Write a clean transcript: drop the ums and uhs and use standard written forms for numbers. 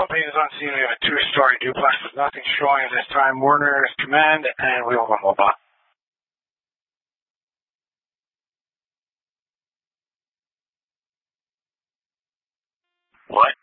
Propane is on scene. We have a 2-story duplex with nothing showing at this time. Warner's command, and we will go mobile. What?